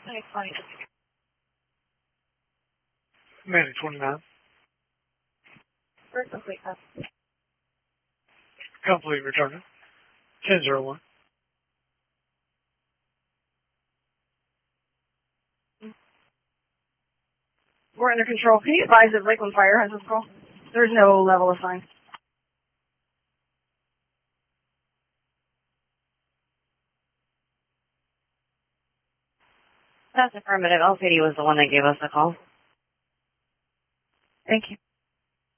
Manic 29. Complete returning. 1001. We're under control. Can you advise if Lakeland Fire has this call? There's no level assigned. That's affirmative. LCD was the one that gave us the call. Thank you.